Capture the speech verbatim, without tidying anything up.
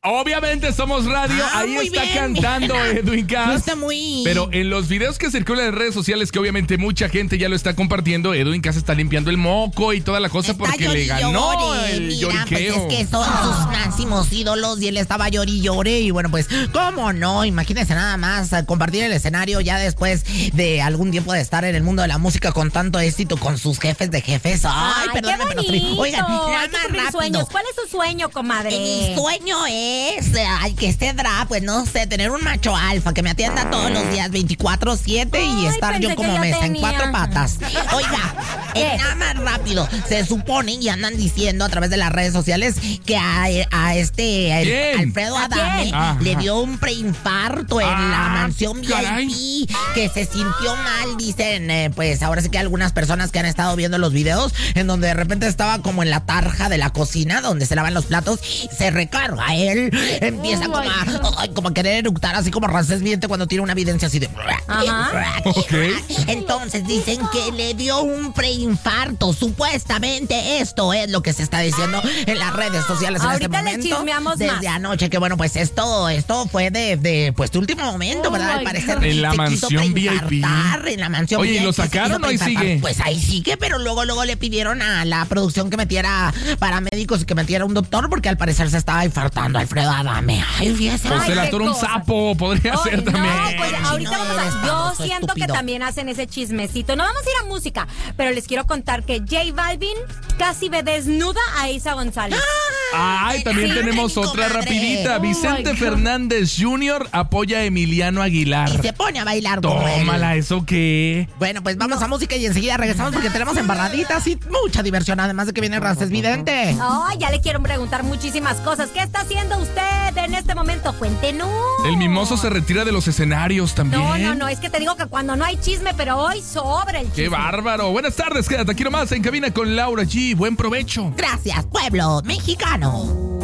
Obviamente somos radio. Ah, Ahí muy está bien. cantando Edwin Cass. No está muy... Pero en los videos que circulan en redes sociales, que obviamente mucha gente ya lo está compartiendo, Edwin Cass está limpiando el moco y toda la cosa Está porque llori, le ganó llore. el Mira, lloriqueo. pues es que son sus máximos ídolos y él estaba llori y llore. Y bueno, pues, ¿cómo no? Imagínense nada más compartir el escenario ya después de algún tiempo de estar en el mundo de la música con tanto éxito con sus jefes de jefes. Ay, Ay, perdóname, qué pero estoy... bonito. Oigan, nada Hay que más cumplir rápido. sueños. ¿Cuál es su sueño, comadre? Mi sueño es ay, que este drap, pues no sé, tener un macho alfa que me atienda todos los días veinticuatro siete y Ay, estar pensé yo que como ya mesa en tenía. cuatro patas. Oiga, eh, nada más rápido. Se supone y andan diciendo a través de las redes sociales que a, a este a ¿Quién? Alfredo ¿A Adame quién? Ajá. le dio un preinfarto en Ah, la mansión caray. V I P, que se sintió mal, dicen, eh, pues ahora sí que algunas personas que han estado viendo los videos en donde de repente estaba como en la tarja de la cocina donde se lavan los platos, se recarga él, empieza Oh, como a, ay, como a querer eructar, así como Ramsés Vidente cuando tiene una evidencia así de... Ajá. Ok. Entonces dicen que le dio un preinfarto, supuestamente esto es lo que se está diciendo en las redes sociales en Ahorita este le momento. chismeamos desde más. anoche, que bueno, pues esto, esto fue de, de pues tu último momento, Oh, ¿verdad? Al my parecer God. En la se mansión quiso V I P. preinfartar, en la mansión Oye, ¿y V I P lo se quiso sacaron o ahí preinfartar. sigue? Pues ahí sigue, pero luego, luego le pidieron a la producción que metiera paramédicos y que metiera un doctor porque al parecer se estaba infartando Alfredo Adame. Ay, fíjese. O Ay, se la qué atoró un cosa. sapo, podría Ay, ser no, también. pues Ay, ahorita no vamos eres a... Yo famoso, siento estúpido. que también hacen ese chismecito. No vamos a ir a música, pero les quiero contar que J Balvin casi ve desnuda a Isa González. Ay, también Sí, tenemos mi otra comadre. rapidita. Oh, Vicente my God. Fernández junior apoya a Emiliano Y Aguilar. se pone a bailar como él. Tómala, ¿eso qué? Bueno, pues vamos a música y enseguida regresamos porque tenemos embarraditas y mucha diversión, además de que viene Ramsés Vidente. Ay, ya le quiero preguntar muchísimas cosas. ¿Qué está haciendo usted en este momento? Cuéntenos. El mimoso se retira de los escenarios también. No, no, no, es que te digo que cuando no hay chisme, pero hoy sobra el chisme. ¡Qué bárbaro! Buenas tardes, quédate aquí nomás en cabina con Laura G. Buen provecho. Gracias, pueblo mexicano.